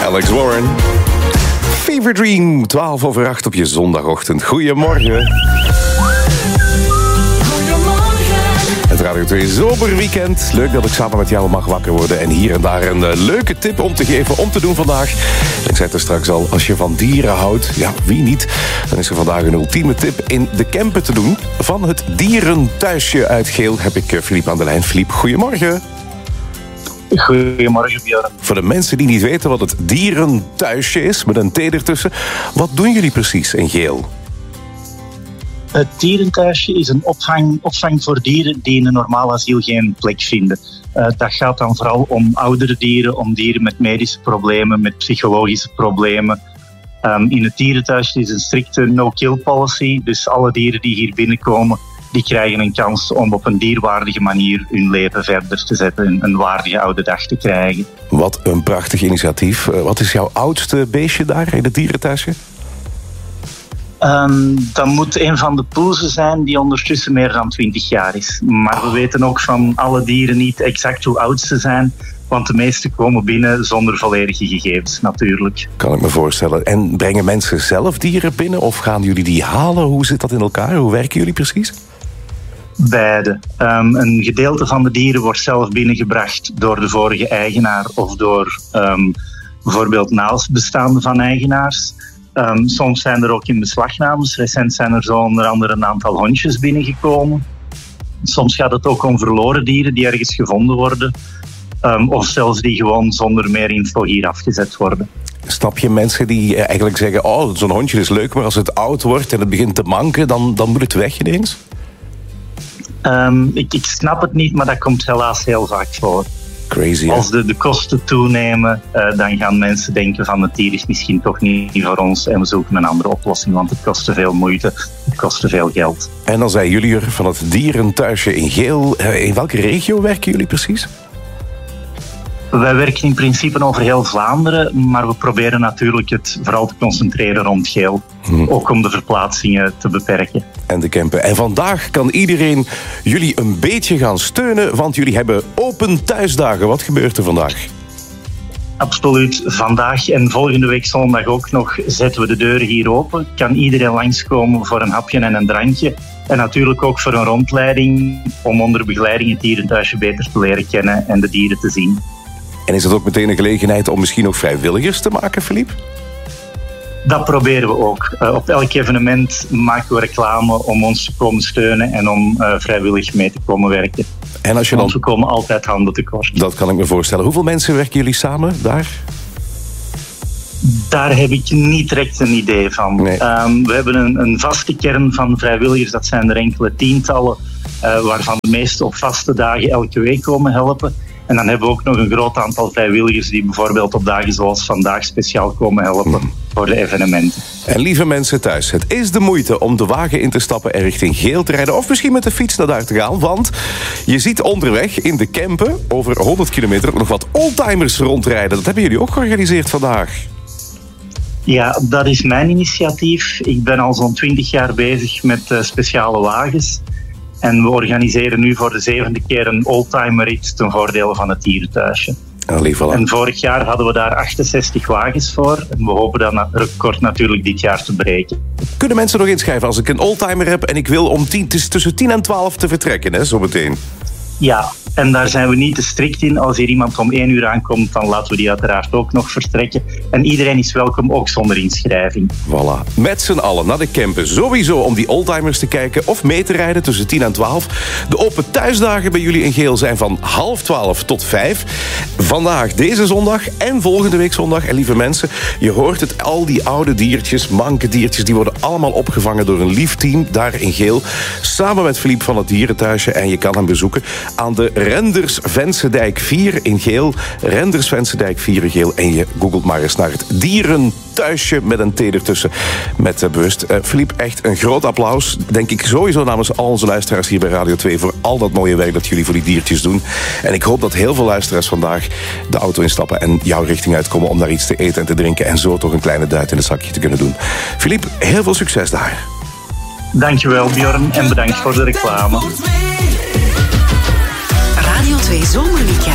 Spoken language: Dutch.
Alex Warren. Fever Dream, 7:12 op je zondagochtend. Goedemorgen. Het Radio 2 Zomerweekend. Leuk dat ik samen met jou mag wakker worden. En hier en daar een leuke tip om te geven, om te doen vandaag. Ik zei het er straks al, als je van dieren houdt, ja, wie niet? Dan is er vandaag een ultieme tip in de camper te doen. Van het dierenthuisje uit Geel heb ik Philippe aan de lijn. Philippe, goedemorgen. Goedemorgen, Björn. Voor de mensen die niet weten wat het dierenthuisje is, met een T ertussen, wat doen jullie precies in Geel? Het dierenthuisje is een opvang voor dieren die in een normaal asiel geen plek vinden. Dat gaat dan vooral om oudere dieren, om dieren met medische problemen, met psychologische problemen. In het dierenthuisje is een strikte no-kill policy, dus alle dieren die hier binnenkomen, die krijgen een kans om op een dierwaardige manier hun leven verder te zetten, een waardige oude dag te krijgen. Wat een prachtig initiatief. Wat is jouw oudste beestje daar in het dierenthuisje? Dat moet een van de poezen zijn die ondertussen meer dan 20 jaar is. Maar we weten ook van alle dieren niet exact hoe oud ze zijn, want de meeste komen binnen zonder volledige gegevens natuurlijk. Kan ik me voorstellen. En brengen mensen zelf dieren binnen of gaan jullie die halen? Hoe zit dat in elkaar? Hoe werken jullie precies? Beide. Een gedeelte van de dieren wordt zelf binnengebracht door de vorige eigenaar of door bijvoorbeeld naastbestaanden van eigenaars. Soms zijn er ook in beslagnames. Recent zijn er zo onder andere een aantal hondjes binnengekomen. Soms gaat het ook om verloren dieren die ergens gevonden worden. Of zelfs die gewoon zonder meer info hier afgezet worden. Snap je mensen die eigenlijk zeggen, oh, zo'n hondje is leuk, maar als het oud wordt en het begint te manken, dan moet het weg ineens? Ik snap het niet, maar dat komt helaas heel vaak voor. Crazy, hè? Als de kosten toenemen, dan gaan mensen denken van het dier is misschien toch niet voor ons en we zoeken een andere oplossing, want het kost te veel moeite, het kost te veel geld. En dan zijn jullie er van het dierenthuisje in Geel. In welke regio werken jullie precies? Wij werken in principe over heel Vlaanderen, maar we proberen natuurlijk het vooral te concentreren rond Geel. Ook om de verplaatsingen te beperken. En de camper. En vandaag kan iedereen jullie een beetje gaan steunen, want jullie hebben open thuisdagen. Wat gebeurt er vandaag? Absoluut. Vandaag en volgende week zondag ook nog zetten we de deuren hier open. Kan iedereen langskomen voor een hapje en een drankje. En natuurlijk ook voor een rondleiding om onder begeleiding het dierenthuisje beter te leren kennen en de dieren te zien. En is dat ook meteen een gelegenheid om misschien ook vrijwilligers te maken, Philippe? Dat proberen we ook. Op elk evenement maken we reclame om ons te komen steunen en om vrijwillig mee te komen werken. En als je Want we komen altijd handen tekort. Dat kan ik me voorstellen. Hoeveel mensen werken jullie samen daar? Daar heb ik niet direct een idee van. Nee. We hebben een vaste kern van vrijwilligers. Dat zijn er enkele tientallen, waarvan de meeste op vaste dagen elke week komen helpen. En dan hebben we ook nog een groot aantal vrijwilligers die bijvoorbeeld op dagen zoals vandaag speciaal komen helpen voor de evenementen. En lieve mensen thuis, het is de moeite om de wagen in te stappen en richting Geel te rijden. Of misschien met de fiets naar daar te gaan. Want je ziet onderweg in de camper over 100 kilometer ook nog wat oldtimers rondrijden. Dat hebben jullie ook georganiseerd vandaag. Ja, dat is mijn initiatief. Ik ben al zo'n 20 jaar bezig met speciale wagens. En we organiseren nu voor de 7e keer een oldtimerrit ten voordele van het dierenthuisje. En vorig jaar hadden we daar 68 wagens voor. En we hopen dat record natuurlijk dit jaar te breken. Kunnen mensen nog inschrijven als ik een oldtimer heb en ik wil om 10, het is tussen 10 en 12 te vertrekken, hè, zometeen? Ja, en daar zijn we niet te strikt in. Als hier iemand om 1 uur aankomt, dan laten we die uiteraard ook nog vertrekken. En iedereen is welkom, ook zonder inschrijving. Voilà. Met z'n allen naar de camper. Sowieso om die oldtimers te kijken of mee te rijden tussen 10 en 12. De open thuisdagen bij jullie in Geel zijn van 11:30 tot 5. Vandaag, deze zondag en volgende week zondag. En lieve mensen, je hoort het, al die oude diertjes, manke diertjes, die worden allemaal opgevangen door een lief team daar in Geel. Samen met Philippe van het dierenthuisje. En je kan hem bezoeken aan de Renders Vensendijk 4 in Geel. Renders Vensendijk 4 in Geel. En je googelt maar eens naar het dierenthuisje met een T ertussen. Met bewust. Philippe, echt een groot applaus. Denk ik sowieso namens al onze luisteraars hier bij Radio 2... voor al dat mooie werk dat jullie voor die diertjes doen. En ik hoop dat heel veel luisteraars vandaag de auto instappen en jouw richting uitkomen om daar iets te eten en te drinken en zo toch een kleine duit in het zakje te kunnen doen. Philippe, heel veel succes daar. Dankjewel, Björn, en bedankt voor de reclame. Radio 2 Zomerweekend.